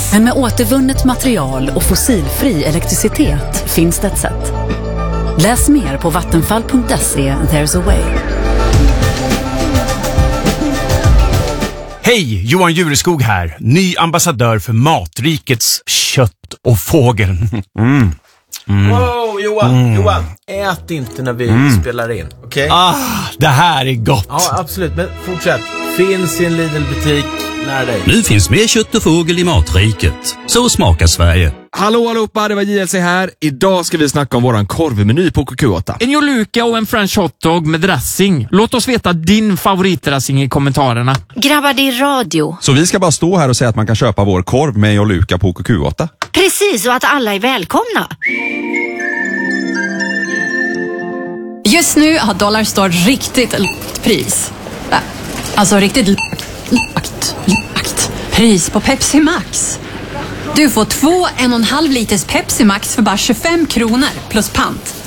Men med återvunnet material och fossilfri elektricitet finns det ett sätt. Läs mer på vattenfall.se. There's a way. Hej, Johan Jureskog här. Ny ambassadör för Matrikets kött och fågel. Wow, Johan, ät inte när vi spelar in, okej? Det här är gott. Ja, absolut, men fortsätt. Finns i en Lidl-butik nära dig. Nu finns mer kött och fågel i Matriket. Så smakar Sverige. Hallå allihopa, det var JLC här. Idag ska vi snacka om våran korvmeny på KQ8. En joluka och en french hotdog med dressing. Låt oss veta din favoritdressing i kommentarerna. Grabbar, det är radio. Så vi ska bara stå här och säga att man kan köpa vår korv med joluka på KQ8. Precis, och att alla är välkomna. Just nu har Dollarstore riktigt lågt pris. Alltså riktigt lågt pris på Pepsi Max. Du får 2 1,5 liters Pepsi Max för bara 25 kronor plus pant.